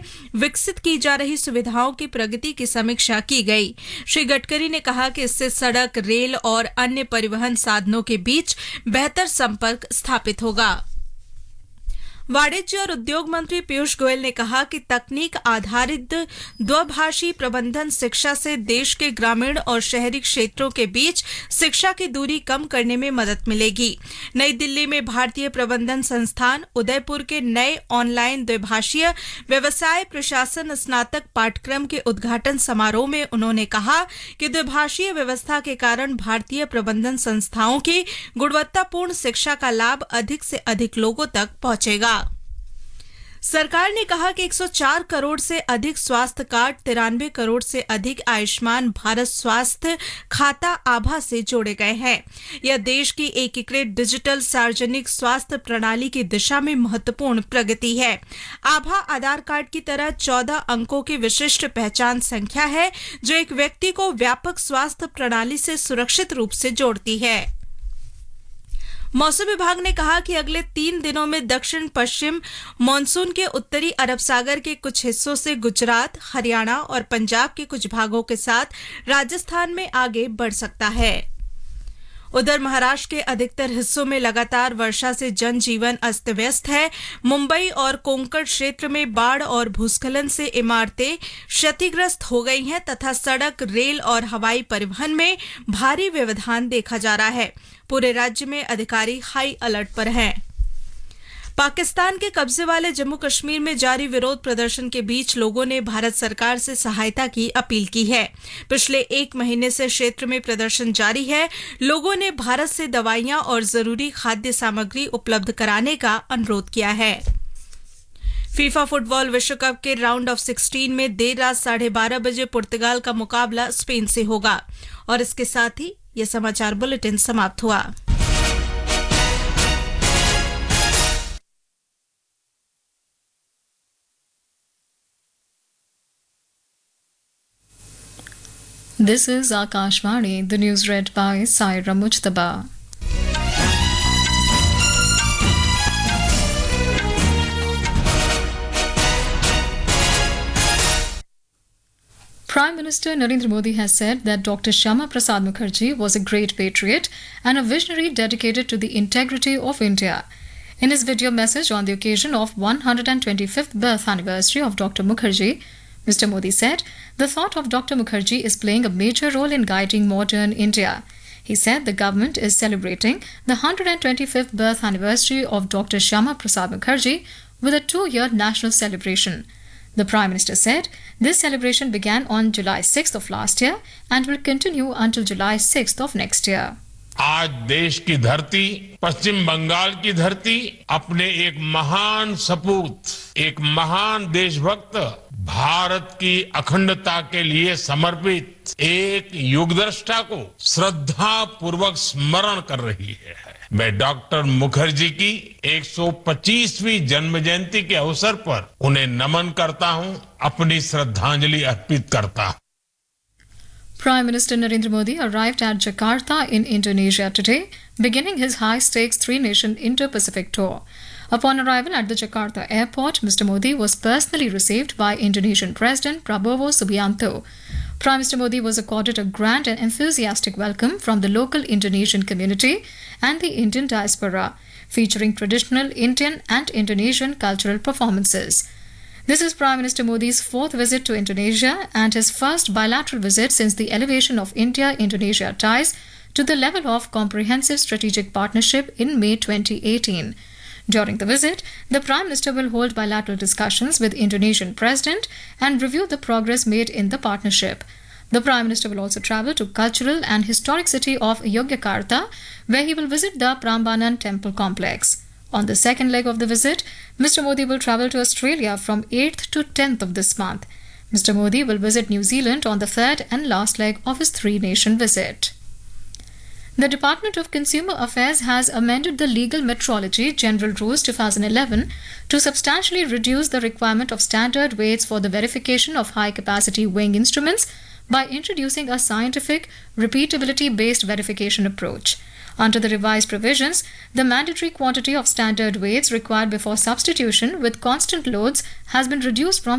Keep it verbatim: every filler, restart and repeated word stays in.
विकसित की जा रही सुविधाओं की प्रगति की समीक्षा की गई। श्री गडकरी ने कहा कि इससे सड़क, रेल और अन्य परिवहन साधनों के बीच बेहतर संपर्क स्थापित होगा। वाणिज्य और उद्योग मंत्री पीयूष गोयल ने कहा कि तकनीक आधारित द्विभाषी प्रबंधन शिक्षा से देश के ग्रामीण और शहरी क्षेत्रों के बीच शिक्षा की दूरी कम करने में मदद मिलेगी। नई दिल्ली में भारतीय प्रबंधन संस्थान उदयपुर के नए ऑनलाइन द्विभाषीय व्यवसाय प्रशासन स्नातक पाठ्यक्रम के उद्घाटन समारोह में उन्होंने कहा कि द्विभाषीय व्यवस्था के कारण भारतीय प्रबंधन संस्थाओं की गुणवत्तापूर्ण शिक्षा का लाभ अधिक से अधिक लोगों तक पहुंचेगा। सरकार ने कहा कि एक सौ चार करोड़ से अधिक स्वास्थ्य कार्ड, तिरानवे करोड़ से अधिक आयुष्मान भारत स्वास्थ्य खाता आभा से जोड़े गए हैं। यह देश की एकीकृत डिजिटल सार्वजनिक स्वास्थ्य प्रणाली की दिशा में महत्वपूर्ण प्रगति है। आभा आधार कार्ड की तरह चौदह अंकों की विशिष्ट पहचान संख्या है जो एक व्यक्ति को व्यापक स्वास्थ्य प्रणाली से सुरक्षित रूप से जोड़ती है। मौसम विभाग ने कहा कि अगले तीन दिनों में दक्षिण पश्चिम मानसून के उत्तरी अरब सागर के कुछ हिस्सों से गुजरात, हरियाणा और पंजाब के कुछ भागों के साथ राजस्थान में आगे बढ़ सकता है। उधर महाराष्ट्र के अधिकतर हिस्सों में लगातार वर्षा से जनजीवन अस्त व्यस्त है। मुंबई और कोंकण क्षेत्र में बाढ़ और भूस्खलन से इमारतें क्षतिग्रस्त हो गई हैं तथा सड़क, रेल और हवाई परिवहन में भारी व्यवधान देखा जा रहा है। पूरे राज्य में अधिकारी हाई अलर्ट पर हैं। पाकिस्तान के कब्जे वाले जम्मू कश्मीर में जारी विरोध प्रदर्शन के बीच लोगों ने भारत सरकार से सहायता की अपील की है। पिछले एक महीने से क्षेत्र में प्रदर्शन जारी है। लोगों ने भारत से दवाइयां और जरूरी खाद्य सामग्री उपलब्ध कराने का अनुरोध किया है। फीफा फुटबॉल विश्व कप के राउंड ऑफ सिक्सटीन में देर रात साढ़े बारह बजे पुर्तगाल का मुकाबला स्पेन से होगा। और इसके साथ ही यह समाचार बुलेटिन समाप्त हुआ। This is Akashvani, the news read by Saira Mujtaba. Prime Minister Narendra Modi has said that Doctor Shyama Prasad Mukherjee was a great patriot and a visionary dedicated to the integrity of India. In his video message on the occasion of one hundred twenty-fifth birth anniversary of Doctor Mukherjee, Mister Modi said, the thought of Doctor Mukherjee is playing a major role in guiding modern India. He said the government is celebrating the one hundred twenty-fifth birth anniversary of Doctor Shyama Prasad Mukherjee with a two-year national celebration. The Prime Minister said this celebration began on July sixth of last year and will continue until July sixth of next year. आज देश की धरती, पश्चिम बंगाल की धरती अपने एक महान सपूत, एक महान देशभक्त, भारत की अखंडता के लिए समर्पित एक युगदृष्टा को श्रद्धा पूर्वक स्मरण कर रही है। मैं डॉक्टर मुखर्जी की एक सौ पच्चीसवीं जन्म जयंती के अवसर पर उन्हें नमन करता हूं, अपनी श्रद्धांजलि अर्पित करता हूं। Prime Minister Narendra Modi arrived at Jakarta in Indonesia today, beginning his high-stakes three-nation Indo-Pacific tour. Upon arrival at the Jakarta airport, Mister Modi was personally received by Indonesian President Prabowo Subianto. Prime Minister Modi was accorded a grand and enthusiastic welcome from the local Indonesian community and the Indian diaspora, featuring traditional Indian and Indonesian cultural performances. This is Prime Minister Modi's fourth visit to Indonesia and his first bilateral visit since the elevation of India-Indonesia ties to the level of comprehensive strategic partnership in May twenty eighteen. During the visit, the Prime Minister will hold bilateral discussions with Indonesian President and review the progress made in the partnership. The Prime Minister will also travel to cultural and historic city of Yogyakarta, where he will visit the Prambanan Temple complex. On the second leg of the visit, Mister Modi will travel to Australia from eighth to tenth of this month. Mister Modi will visit New Zealand on the third and last leg of his three-nation visit. The Department of Consumer Affairs has amended the Legal Metrology General Rules twenty eleven to substantially reduce the requirement of standard weights for the verification of high-capacity weighing instruments by introducing a scientific, repeatability-based verification approach. Under the revised provisions, the mandatory quantity of standard weights required before substitution with constant loads has been reduced from